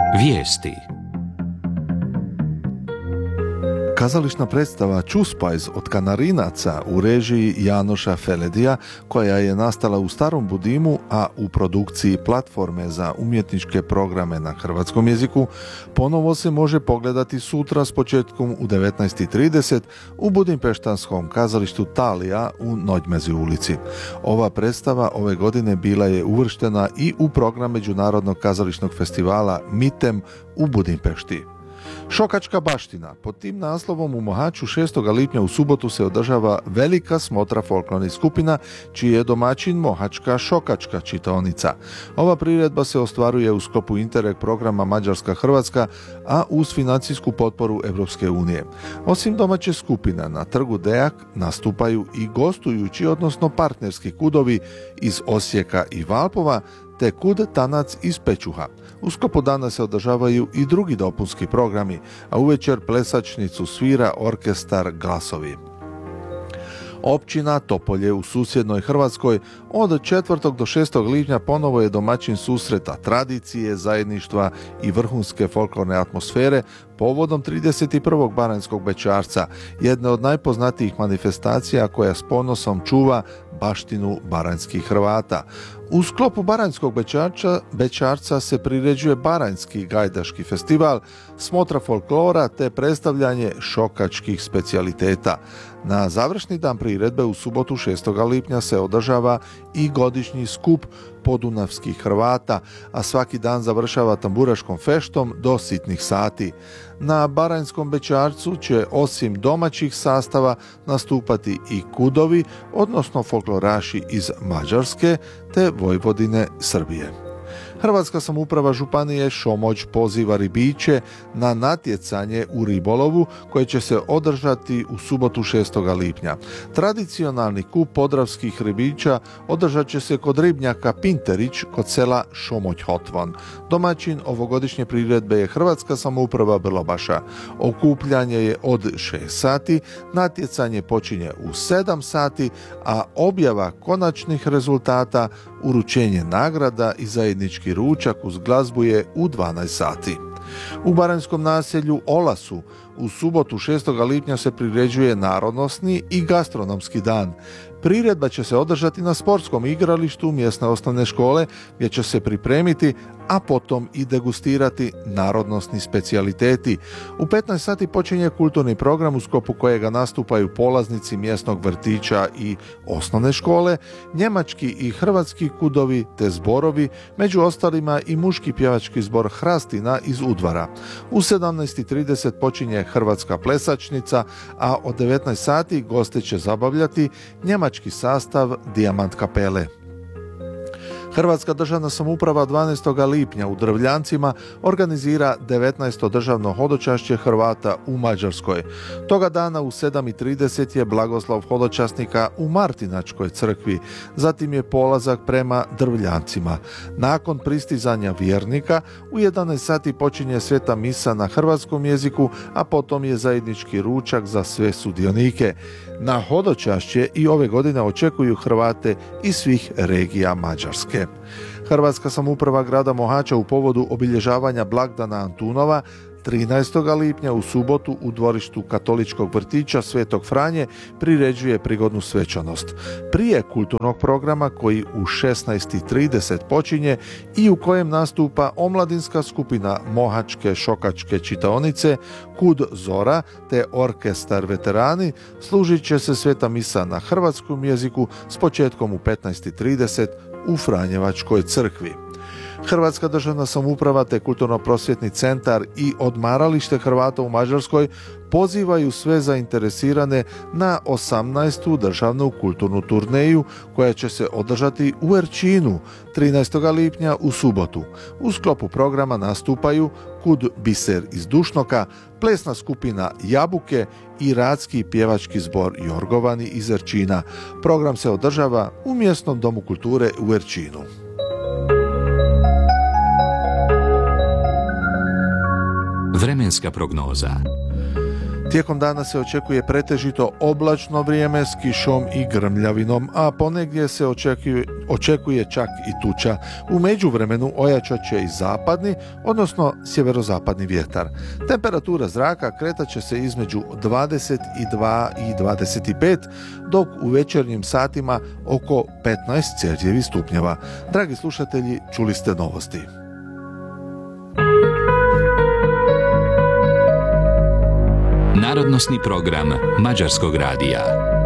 Vijesti. Kazališna predstava Čuspajz od Kanarinaca u režiji Janoša Feledija, koja je nastala u Starom Budimu, a u produkciji Platforme za umjetničke programe na hrvatskom jeziku, ponovo se može pogledati sutra s početkom u 19:30 u budimpeštanskom kazalištu Talija u Nođmezi ulici. Ova predstava ove godine bila je uvrštena i u program Međunarodnog kazališnog festivala MITEM u Budimpešti. Šokačka baština. Pod tim naslovom u Mohaču 6. lipnja u subotu se održava velika smotra folklornih skupina, čiji je domaćin Mohačka šokačka čitaonica. Ova priredba se ostvaruje u sklopu Interreg programa Mađarska-Hrvatska, a uz financijsku potporu Europske unije. Osim domaće skupina, na trgu Dejak nastupaju i gostujući, odnosno partnerski kudovi iz Osijeka i Valpova, te kud Tanac iz Pečuha. U sklopu dana se održavaju i drugi dopunski programi, a uvečer plesačnicu svira orkestar Glasovi. Općina Topolje u susjednoj Hrvatskoj od 4. do 6. lipnja ponovo je domaćin susreta tradicije, zajedništva i vrhunske folklorne atmosfere povodom 31. Baranjskog bećarca, jedne od najpoznatijih manifestacija koja s ponosom čuva baštinu baranjskih Hrvata. U sklopu Baranjskog bećarca se priređuje Baranjski gajdaški festival, smotra folklora te predstavljanje šokačkih specijaliteta. Na završni dan priredbe u subotu 6. lipnja se održava i godišnji skup podunavskih Hrvata, a svaki dan završava tamburaškom feštom do sitnih sati. Na Baranjskom bećarcu će osim domaćih sastava nastupati i kudovi, odnosno folkloraši iz Mađarske te Vojvodine Srbije. Hrvatska samouprava županije Šomoć poziva ribiče na natjecanje u ribolovu koje će se održati u subotu 6. lipnja. Tradicionalni kup podravskih ribiča održat će se kod ribnjaka Pinterić kod sela Šomoć-Hotvon. Domaćin ovogodišnje priredbe je Hrvatska samouprava Belobaša. Okupljanje je od 6 sati, natjecanje počinje u 7 sati, a objava konačnih rezultata, uručenje nagrada i zajednički ručak uz glazbu je u 12 sati. U baranjskom naselju Olasu u subotu 6. lipnja se priređuje narodnosni i gastronomski dan. Priredba će se održati na sportskom igralištu mjesne osnovne škole gdje će se pripremiti, a potom i degustirati narodnosni specijaliteti. U 15 sati počinje kulturni program u sklopu kojega nastupaju polaznici mjesnog vrtića i osnovne škole, njemački i hrvatski kudovi te zborovi, među ostalima i muški pjevački zbor Hrastina iz Udvara. U 17:30 počinje hrvatska plesačnica, a od 19 sati goste će zabavljati njemački sastav Dijamant kapele. Hrvatska državna samouprava 12. lipnja u Drvljancima organizira 19. državno hodočašće Hrvata u Mađarskoj. Toga dana u 7:30 je blagoslov hodočasnika u Martinačkoj crkvi, zatim je polazak prema Drvljancima. Nakon pristizanja vjernika u 11 sati počinje sveta misa na hrvatskom jeziku, a potom je zajednički ručak za sve sudionike. Na hodočašće i ove godine očekuju Hrvate iz svih regija Mađarske. Hrvatska samouprava grada Mohača u povodu obilježavanja blagdana Antunova 13. lipnja u subotu u dvorištu katoličkog vrtića Svetog Franje priređuje prigodnu svečanost. Prije kulturnog programa koji u 16:30 počinje i u kojem nastupa omladinska skupina Mohačke šokačke čitaonice Kud Zora te orkestar Veterani, služit će se sveta misa na hrvatskom jeziku s početkom u 15:30 u Franjevačkoj crkvi. Hrvatska državna samouprava te kulturno-prosvjetni centar i odmaralište Hrvata u Mađarskoj pozivaju sve zainteresirane na 18. državnu kulturnu turneju koja će se održati u Erčinu 13. lipnja u subotu. U sklopu programa nastupaju Kud Biser iz Dušnoka, plesna skupina Jabuke i radski pjevački zbor Jorgovani iz Erčina. Program se održava u mjesnom domu kulture u Erčinu. Vremenska prognoza. Tijekom dana se očekuje pretežito oblačno vrijeme s kišom i grmljavinom, a ponegdje se očekuje čak i tuča. U međuvremenu ojačat će i zapadni, odnosno sjeverozapadni vjetar. Temperatura zraka kretat će se između 22 i 25, dok u večernjim satima oko 15 Celzijevih stupnjeva. Dragi slušatelji, čuli ste novosti. Narodnosni program Mađarskog radija.